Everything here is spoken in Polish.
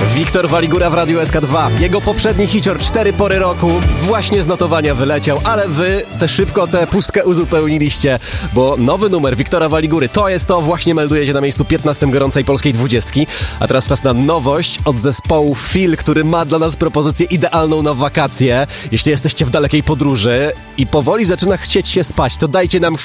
Wiktor Waligura w Radiu SK2. Jego poprzedni hicior 4 pory roku właśnie z notowania wyleciał, ale wy szybko tę pustkę uzupełniliście, bo nowy numer Wiktora Waligury to właśnie melduje się na miejscu 15 gorącej polskiej 20. A teraz czas na nowość od zespołu Feel, który ma dla nas propozycję idealną na wakacje. Jeśli jesteście w dalekiej podróży i powoli zaczyna chcieć się spać, to dajcie nam